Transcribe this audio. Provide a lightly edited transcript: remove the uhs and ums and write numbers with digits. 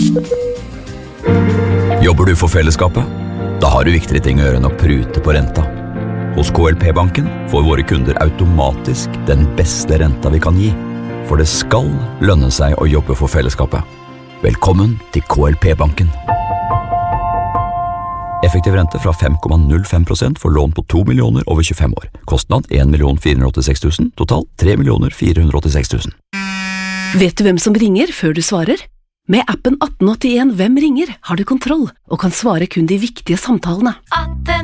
Jobber du for fellesskapet? Da har du viktigere ting å gjøre enn å prute på renta. Hos KLP-banken får våre kunder automatisk den beste renta vi kan gi. For det skal lønne seg å jobbe for fellesskapet. Velkommen til KLP-banken. Effektiv rente fra 5,05% for lån på 2 millioner over 25 år. Kostnad 1 486 000, total 3 486 000. Vet du hvem som ringer før du svarer? Med appen 1881 Hvem ringer har du kontroll og kan svare kun de viktige samtalene.